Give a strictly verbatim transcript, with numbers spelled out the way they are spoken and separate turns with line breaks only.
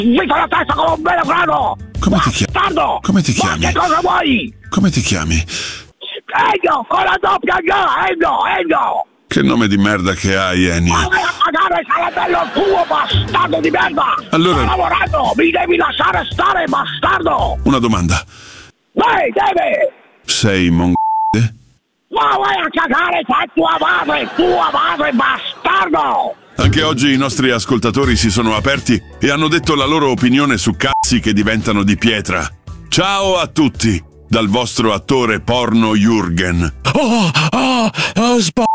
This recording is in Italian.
svita la testa come un bel grano!
Come ti chiami?
Bastardo!
Come ti
Ma
chiami?
che cosa vuoi?
Come ti chiami?
Ennio, con la doppia G, Ennio, Ennio!
Che nome di merda che hai, Ennio?
Ma vai a pagare, saladello tuo, bastardo di merda!
Allora-
Sto lavorando, mi devi lasciare stare, bastardo!
Una domanda.
Vai, deve!
Sei mongolese?
Ma vai a cagare, fai tua madre, tua madre, bastardo!
Anche oggi i nostri ascoltatori si sono aperti e hanno detto la loro opinione su cazzi che diventano di pietra. Ciao a tutti, dal vostro attore porno Jürgen.
Oh, oh, oh, sp-